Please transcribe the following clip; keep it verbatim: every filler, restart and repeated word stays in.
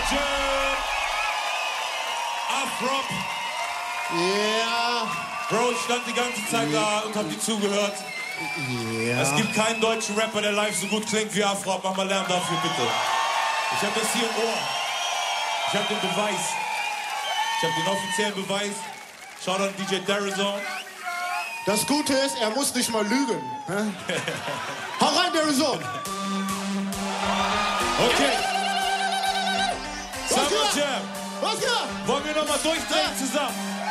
Jam. Afrop. Ja. Bro, ich stand die ganze Zeit da und hab dir zugehört. Ja. Es gibt keinen deutschen Rapper, der live so gut klingt wie Afrop. Mach mal Lärm dafür, bitte. Ich hab das hier im Ohr. Ich hab den Beweis. Ich hab den offiziellen Beweis. Schaut an D J Darazon. Das Gute ist, er muss nicht mal lügen. Hau rein, Darazon. Okay. Was Summer geht? Jam. Was geht? Wollen wir nochmal durchdrehen Ja. zusammen?